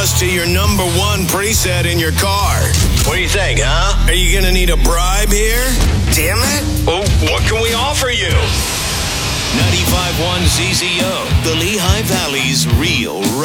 us to your number one preset in your car. What do you think, huh? Are you going to need a bribe here? Damn it. Well, what can we offer you? 95.1 ZZO, the Lehigh Valley's real